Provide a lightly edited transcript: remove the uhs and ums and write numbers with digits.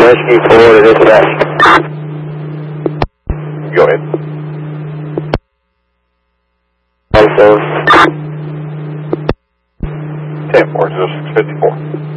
Whiskey 4 to dispatch. Go ahead. Also, 10-4, 0654.